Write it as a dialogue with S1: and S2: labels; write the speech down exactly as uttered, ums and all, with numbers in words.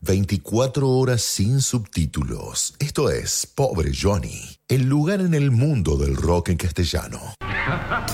S1: veinticuatro horas sin subtítulos. Esto es Pobre Johnny, el lugar en el mundo del rock en castellano.